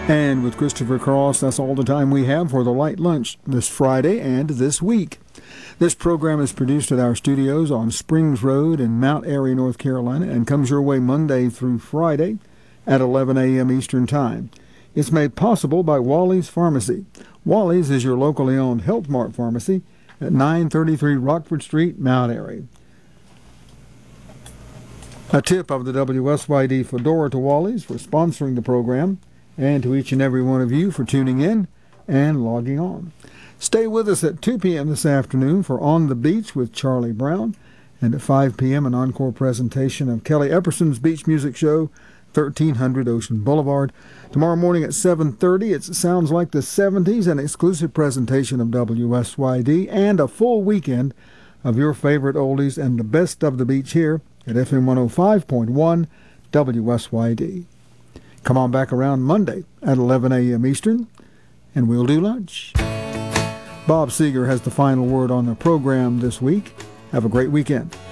And with Christopher Cross, that's all the time we have for the Light Lunch this Friday and this week. This program is produced at our studios on Springs Road in Mount Airy, North Carolina, and comes your way Monday through Friday at 11 a.m. Eastern Time. It's made possible by Wally's Pharmacy. Wally's is your locally owned Health Mart pharmacy at 933 Rockford Street, Mount Airy. A tip of the WSYD Fedora to Wally's for sponsoring the program, and to each and every one of you for tuning in and logging on. Stay with us at 2 p.m. this afternoon for On the Beach with Charlie Brown, and at 5 p.m. an encore presentation of Kelly Epperson's Beach Music Show, 1300 Ocean Boulevard. Tomorrow morning at 7:30, it sounds like the 70s, an exclusive presentation of WSYD, and a full weekend of your favorite oldies and the best of the beach here at FM 105.1 WSYD. Come on back around Monday at 11 a.m. Eastern, and we'll do lunch. Bob Seger has the final word on the program this week. Have a great weekend.